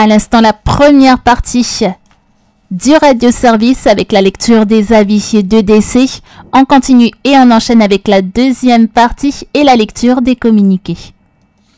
À l'instant, la première partie du radio-service avec la lecture des avis de décès. On continue et on enchaîne avec la deuxième partie et la lecture des communiqués.